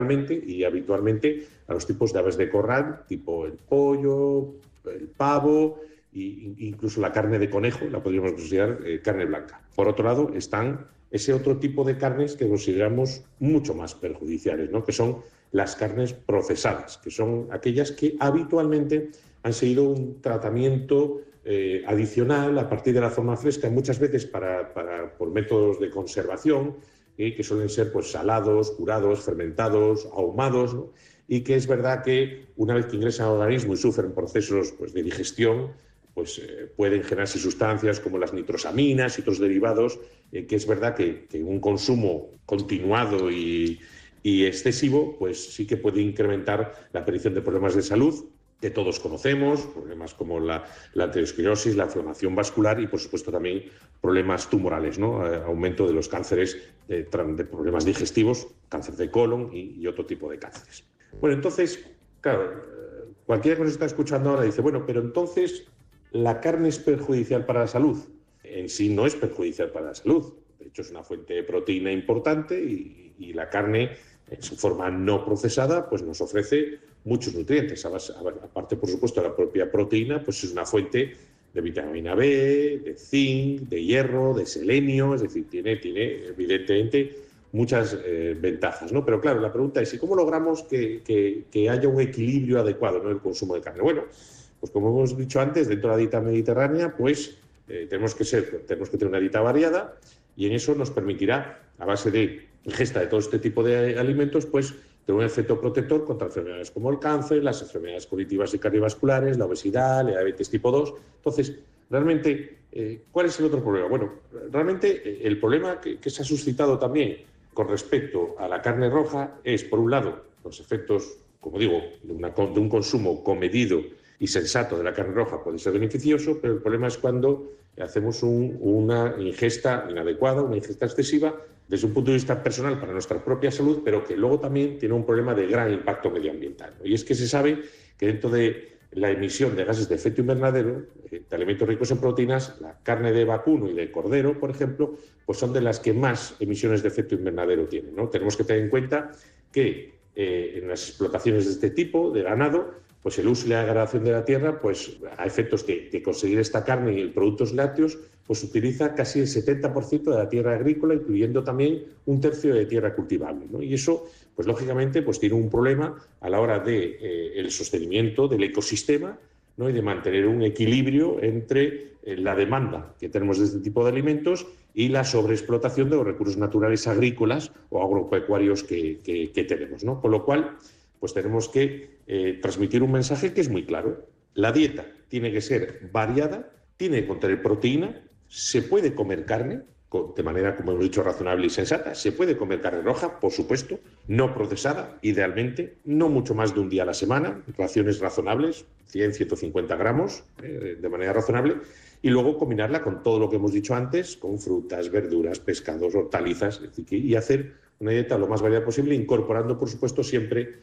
y habitualmente a los tipos de aves de corral, tipo el pollo, el pavo e incluso la carne de conejo, la podríamos considerar carne blanca. Por otro lado, están ese otro tipo de carnes que consideramos mucho más perjudiciales, ¿no? Que son las carnes procesadas, que son aquellas que habitualmente han seguido un tratamiento adicional a partir de la forma fresca, muchas veces por métodos de conservación, que suelen ser pues, salados, curados, fermentados, ahumados, ¿no? Y que es verdad que una vez que ingresan al organismo y sufren procesos pues, de digestión, pues pueden generarse sustancias como las nitrosaminas y otros derivados, que es verdad que un consumo continuado y excesivo, pues sí que puede incrementar la aparición de problemas de salud que todos conocemos, problemas como la aterosclerosis, la inflamación vascular y, por supuesto, también problemas tumorales, ¿no? Aumento de los cánceres de problemas digestivos, cáncer de colon y otro tipo de cánceres. Bueno, entonces, claro, cualquiera que nos está escuchando ahora dice, bueno, pero entonces, ¿la carne es perjudicial para la salud? En sí no es perjudicial para la salud. De hecho, es una fuente de proteína importante y la carne, en su forma no procesada, pues nos ofrece muchos nutrientes. Aparte, por supuesto, de la propia proteína, pues es una fuente de vitamina B, de zinc, de hierro, de selenio, es decir, tiene evidentemente muchas ventajas, ¿no? Pero claro, la pregunta es, ¿y cómo logramos que haya un equilibrio adecuado, ¿no?, en el consumo de carne? Bueno, pues como hemos dicho antes, dentro de la dieta mediterránea, pues tenemos que tener una dieta variada y en eso nos permitirá, a base de ingesta de todo este tipo de alimentos, pues tener un efecto protector contra enfermedades como el cáncer, las enfermedades cognitivas y cardiovasculares, la obesidad, la diabetes tipo 2. Entonces, realmente, ¿cuál es el otro problema? Bueno, realmente el problema que se ha suscitado también con respecto a la carne roja es, por un lado, los efectos, como digo, de un consumo comedido y sensato de la carne roja puede ser beneficioso, pero el problema es cuando hacemos una ingesta inadecuada, una ingesta excesiva, desde un punto de vista personal para nuestra propia salud, pero que luego también tiene un problema de gran impacto medioambiental. Y es que se sabe que dentro de la emisión de gases de efecto invernadero, de alimentos ricos en proteínas, la carne de vacuno y de cordero, por ejemplo, pues son de las que más emisiones de efecto invernadero tienen, ¿no? Tenemos que tener en cuenta que en las explotaciones de este tipo, de ganado, pues el uso y la degradación de la tierra, pues a efectos de conseguir esta carne y productos lácteos, pues utiliza casi el 70% de la tierra agrícola, incluyendo también un tercio de tierra cultivable, ¿no? Y eso, pues lógicamente, pues tiene un problema a la hora de el sostenimiento del ecosistema, ¿no?, y de mantener un equilibrio entre la demanda que tenemos de este tipo de alimentos y la sobreexplotación de los recursos naturales agrícolas o agropecuarios que tenemos, ¿no? Con lo cual, pues tenemos que transmitir un mensaje que es muy claro. La dieta tiene que ser variada, tiene que contener proteína, se puede comer carne de manera, como hemos dicho, razonable y sensata. Se puede comer carne roja, por supuesto, no procesada, idealmente, no mucho más de un día a la semana, raciones razonables, 100, 150 gramos, de manera razonable, y luego combinarla con todo lo que hemos dicho antes, con frutas, verduras, pescados, hortalizas, y hacer una dieta lo más variada posible, incorporando, por supuesto, siempre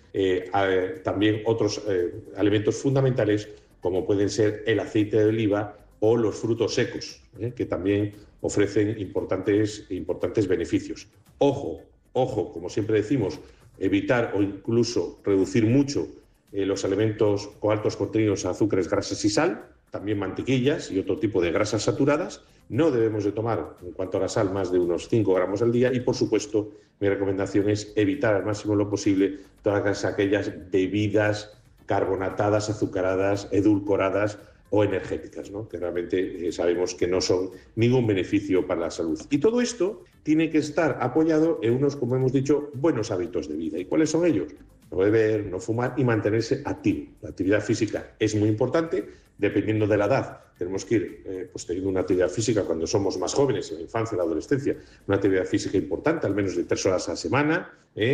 también otros alimentos fundamentales, como pueden ser el aceite de oliva o los frutos secos, que también ofrecen importantes beneficios. Ojo, como siempre decimos, evitar o incluso reducir mucho los alimentos con altos contenidos en azúcares, grasas y sal, también mantequillas y otro tipo de grasas saturadas. No debemos de tomar, en cuanto a la sal, más de unos 5 gramos al día y, por supuesto, mi recomendación es evitar al máximo lo posible todas aquellas bebidas carbonatadas, azucaradas, edulcoradas o energéticas, ¿no?, que realmente sabemos que no son ningún beneficio para la salud. Y todo esto tiene que estar apoyado en unos, como hemos dicho, buenos hábitos de vida. ¿Y cuáles son ellos? No beber, no fumar y mantenerse activo. La actividad física es muy importante, dependiendo de la edad. Tenemos que ir pues teniendo una actividad física cuando somos más jóvenes, en la infancia, en la adolescencia, una actividad física importante, al menos de 3 horas a la semana.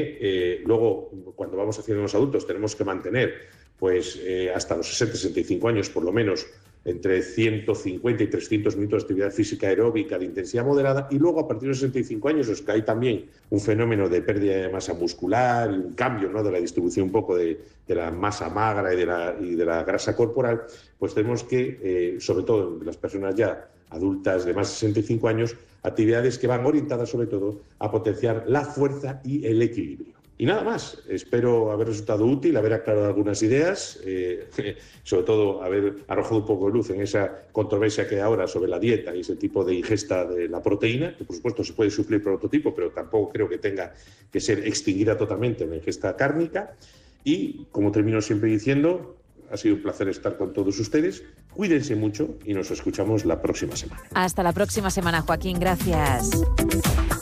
Luego, cuando vamos haciendo los adultos, tenemos que mantener pues hasta los 60-65 años, por lo menos, entre 150 y 300 minutos de actividad física aeróbica de intensidad moderada, y luego a partir de los 65 años es que hay también un fenómeno de pérdida de masa muscular y un cambio, ¿no?, de la distribución un poco de la masa magra y de la grasa corporal. Pues tenemos que, sobre todo en las personas ya adultas de más de 65 años, actividades que van orientadas sobre todo a potenciar la fuerza y el equilibrio. Y nada más, espero haber resultado útil, haber aclarado algunas ideas, sobre todo haber arrojado un poco de luz en esa controversia que hay ahora sobre la dieta y ese tipo de ingesta de la proteína, que por supuesto se puede suplir por otro tipo, pero tampoco creo que tenga que ser extinguida totalmente la ingesta cárnica. Y como termino siempre diciendo, ha sido un placer estar con todos ustedes. Cuídense mucho y nos escuchamos la próxima semana. Hasta la próxima semana, Joaquín. Gracias.